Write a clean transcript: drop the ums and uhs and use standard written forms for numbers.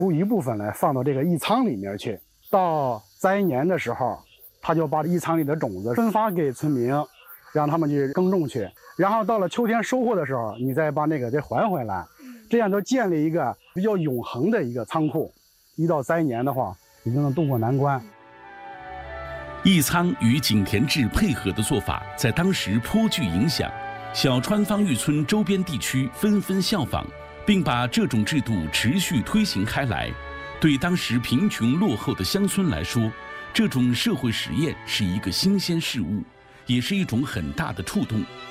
留一部分来放到这个益仓里面去。到灾年的时候，他就把益仓里的种子分发给村民，让他们去耕种去。然后到了秋天收获的时候，你再把那个再还回来，这样就建立一个比较永恒的一个仓库。一到灾年的话，你就能渡过难关。 益仓与井田制配合的做法，在当时颇具影响，小川方玉村周边地区纷纷效仿，并把这种制度持续推行开来。对当时贫穷落后的乡村来说，这种社会实验是一个新鲜事物，也是一种很大的触动。